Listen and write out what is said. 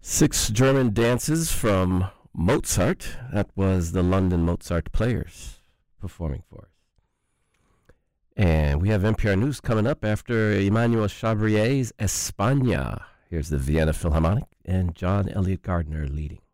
Six German dances from Mozart. That was the London Mozart Players performing for us. And we have NPR News coming up after Emmanuel Chabrier's España. Here's the Vienna Philharmonic and John Elliott Gardner leading.